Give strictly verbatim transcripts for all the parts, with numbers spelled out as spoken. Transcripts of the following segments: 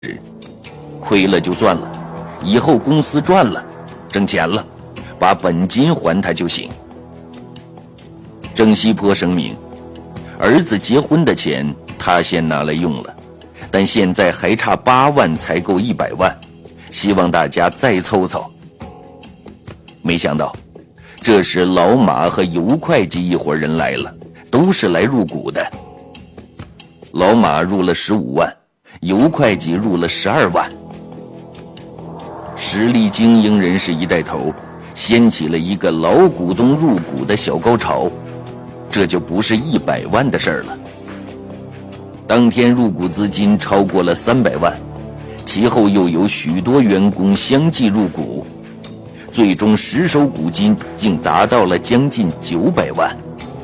亏了就算了，以后公司赚了，挣钱了，把本金还他就行。郑西坡声明，儿子结婚的钱他先拿来用了，但现在还差八万才够一百万，希望大家再凑凑。没想到，这时老马和尤会计一伙人来了，都是来入股的。老马入了十五万，尤会计入了十二万。实力精英人士一带头，掀起了一个老股东入股的小高潮，这就不是一百万的事儿了。当天入股资金超过了三百万，其后又有许多员工相继入股，最终实收股金竟达到了将近九百万。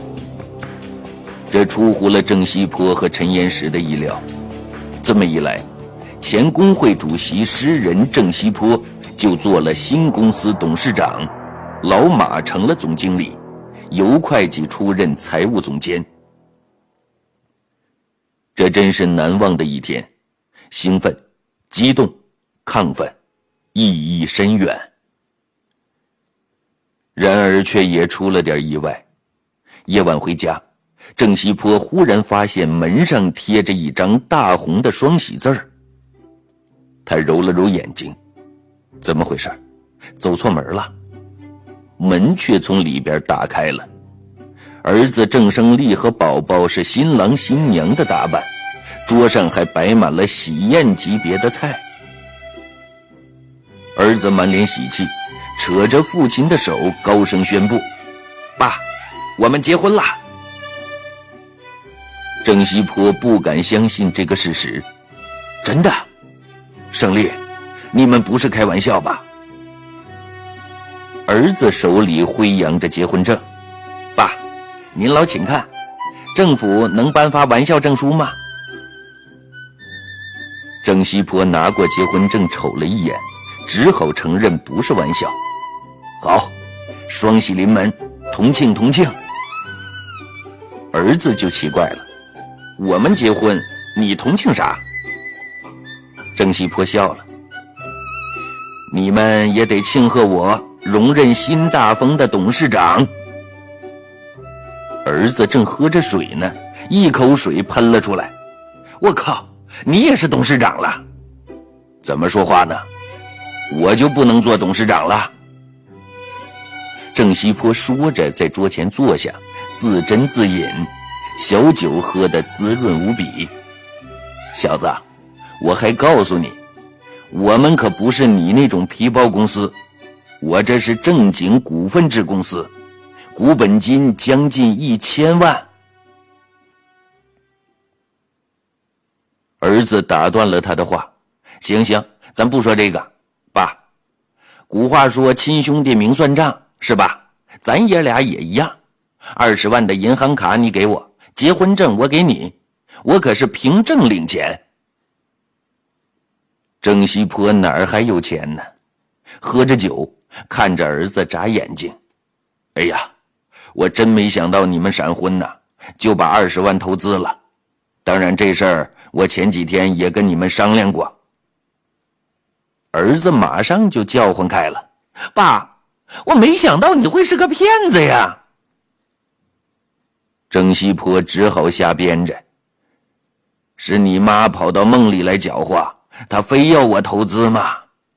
这出乎了郑西坡和陈岩石的意料。这么一来，前工会主席诗人郑西坡就做了新公司董事长，老马成了总经理，尤会计出任财务总监。这真是难忘的一天，兴奋、激动、亢奋，意义深远。然而却也出了点意外。夜晚回家，郑西坡忽然发现门上贴着一张大红的双喜字儿。他揉了揉眼睛，怎么回事？走错门了。门却从里边打开了，儿子郑胜利和宝宝是新郎新娘的打扮，桌上还摆满了喜宴级别的菜。儿子满脸喜气，扯着父亲的手高声宣布：爸，我们结婚啦！郑西坡不敢相信这个事实。真的？胜利，你们不是开玩笑吧？儿子手里挥扬着结婚证。爸，您老请看，政府能颁发玩笑证书吗？郑西坡拿过结婚证瞅了一眼，只好承认不是玩笑。好，双喜临门，同庆同庆。儿子就奇怪了，我们结婚，你同庆啥？郑西坡笑了，你们也得庆贺我荣任新大丰的董事长。儿子正喝着水呢，一口水喷了出来。我靠，你也是董事长了？怎么说话呢？我就不能做董事长了？郑西坡说着在桌前坐下，自斟自饮，小酒喝得滋润无比。小子，我还告诉你，我们可不是你那种皮包公司，我这是正经股份制公司，股本金将近一千万。儿子打断了他的话，行行，咱不说这个。爸，古话说亲兄弟明算账，是吧？咱爷俩也一样，二十万的银行卡你给我，结婚证我给你，我可是凭证领钱。郑西坡哪儿还有钱呢？喝着酒，看着儿子眨眼睛。哎呀，我真没想到你们闪婚呐，就把二十万投资了。当然这事儿我前几天也跟你们商量过。儿子马上就叫唤开了，爸，我没想到你会是个骗子呀。郑西坡只好瞎编着，是你妈跑到梦里来搅和，她非要我投资吗？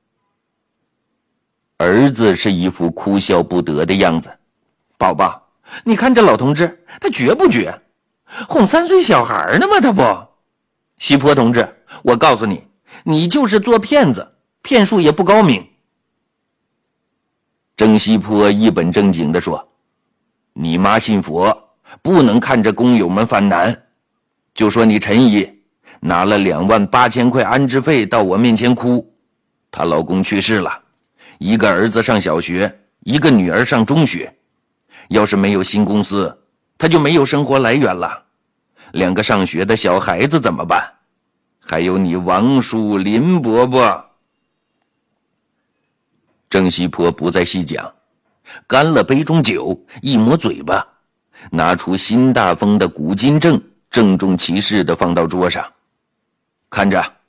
儿子是一副哭笑不得的样子。宝宝，你看这老同志，他绝不绝？哄三岁小孩呢吗？他不。西坡同志，我告诉你，你就是做骗子，骗术也不高明。郑西坡一本正经地说，你妈信佛，不能看着工友们犯难。就说你陈姨拿了两万八千块安置费到我面前哭，她老公去世了，一个儿子上小学，一个女儿上中学，要是没有新公司，她就没有生活来源了。两个上学的小孩子怎么办？还有你王叔、林伯伯。郑西坡不再细讲，干了杯中酒，一抹嘴巴，拿出新大丰的股金证，郑重其事地放到桌上。看着，